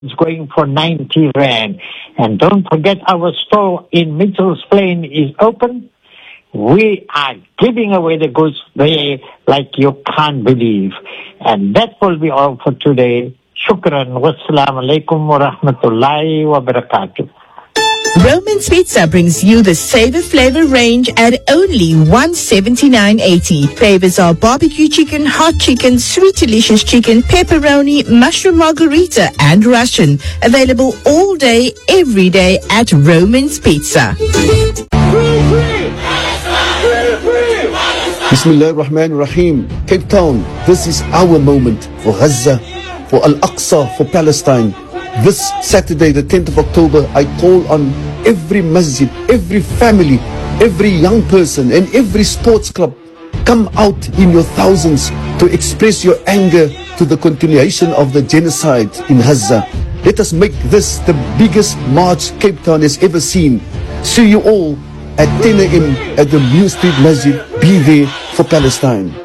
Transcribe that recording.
It's going for 90 Rand. And don't forget our store in Mitchell's Plain is open. We are giving away the goods there like you can't believe. And that will be all for today. Shukran. Wassalamu alaikum wa rahmatullahi wa barakatuh. Roman's Pizza brings you the Savor Flavor range at only $179.80. Flavors are barbecue chicken, hot chicken, sweet delicious chicken, pepperoni, mushroom margarita, and Russian. Available all day, every day at Roman's Pizza. Bismillah ar-Rahman ar-Rahim. Cape Town, this is our moment for Gaza, for Al-Aqsa, for Palestine. This Saturday, the 10th of October, I call on every masjid, every family, every young person and every sports club. Come out in your thousands to express your anger to the continuation of the genocide in Gaza. Let us make this the biggest march Cape Town has ever seen. See you all at 10 a.m. at the New Street Masjid. Be there for Palestine.